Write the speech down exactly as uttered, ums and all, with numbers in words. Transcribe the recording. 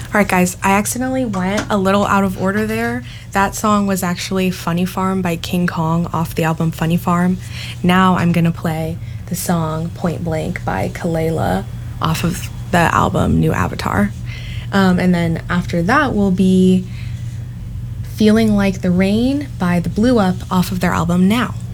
All right, guys, I accidentally went a little out of order there. That song was actually Funny Farm by King Kong off the album Funny Farm. Now I'm going to play the song Point Blank by Kalela off of the album New Avatar. Um, and then after that will be Feeling Like the Rain by The Blue Up off of their album Now.